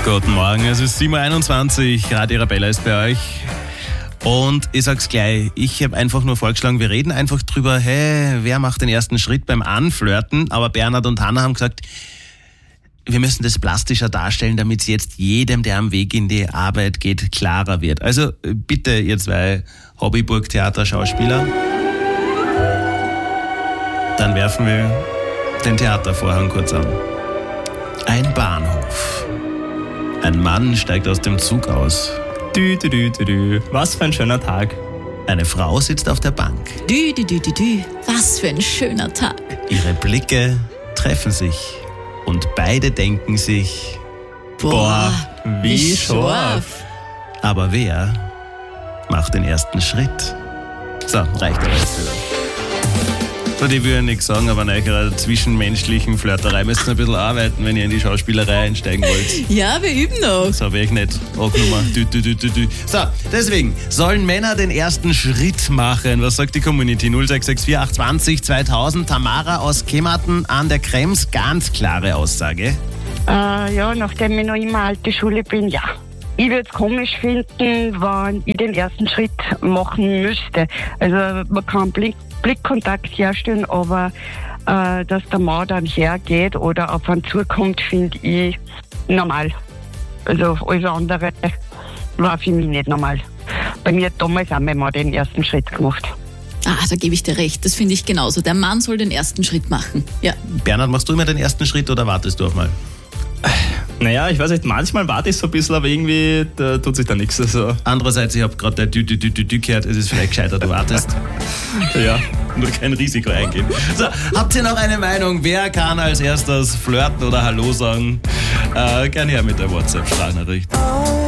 Guten Morgen, es ist 7.21 Uhr, Radio Arabella ist bei euch. Und ich sag's gleich, ich habe einfach nur vorgeschlagen, wir reden einfach drüber, hey, wer macht den ersten Schritt beim Anflirten? Aber Bernhard und Hanna haben gesagt, wir müssen das plastischer darstellen, damit es jetzt jedem, der am Weg in die Arbeit geht, klarer wird. Also bitte, ihr zwei Hobbyburg-Theater-Schauspieler, dann werfen wir den Theatervorhang kurz an. Ein Bahnhof. Ein Mann steigt aus dem Zug aus. Was für ein schöner Tag. Eine Frau sitzt auf der Bank. Was für ein schöner Tag. Ihre Blicke treffen sich und beide denken sich, Boah, wie scharf. Aber wer macht den ersten Schritt? So, reicht aber jetzt wieder. So, die will ja nichts sagen, aber an eurer zwischenmenschlichen Flirterei müsst ihr ein bisschen arbeiten, wenn ihr in die Schauspielerei einsteigen wollt. Ja, wir üben noch. Das habe ich nicht angenommen. So, deswegen, sollen Männer den ersten Schritt machen? Was sagt die Community? 0664 820 2000. Tamara aus Kemmerten an der Krems, ganz klare Aussage. Ja, nachdem ich noch immer alte Schule bin, ja. Ich würde es komisch finden, wenn ich den ersten Schritt machen müsste. Also man kann Blickkontakt herstellen, aber dass der Mann dann hergeht oder auf einen zukommt, finde ich normal. Also alles andere war für mich nicht normal. Bei mir hat damals auch mein Mann den ersten Schritt gemacht. Da gebe ich dir recht. Das finde ich genauso. Der Mann soll den ersten Schritt machen. Ja. Bernhard, machst du immer den ersten Schritt oder wartest du auf mal? Naja, ich weiß nicht, manchmal warte ich so ein bisschen, aber irgendwie da tut sich da nichts. Also. Andererseits, ich habe gerade der Dü gehört, es ist vielleicht gescheiter, du wartest. Ja. Nur kein Risiko eingehen. So, habt ihr noch eine Meinung? Wer kann als erstes flirten oder Hallo sagen? Gerne her mit der WhatsApp-Sprachnachricht.